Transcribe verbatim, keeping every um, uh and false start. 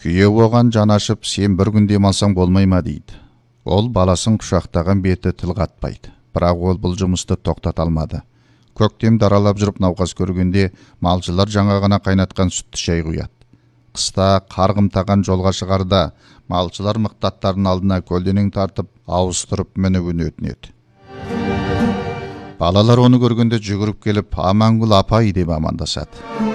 Күйеу оған жанашып, сен бір күн демалсаң болмай ма дейді. Ол баласын құшақтаған беті тіл қатпайды. Бірақ ол бұл жұмысты тоқтата алмады. Көктемді аралап жүріп науқас көргенде малшылар жаңа ғана қайнатқан сүтті шай құяды. Қыста қар қымтаған жолға шығарда малшылар мықтаттардың алдына көлденең тартып, ауыстырып мінуін өтінеді. Балалар оны көргенде жүгіріп келіп, амангүл апай деп амандасады.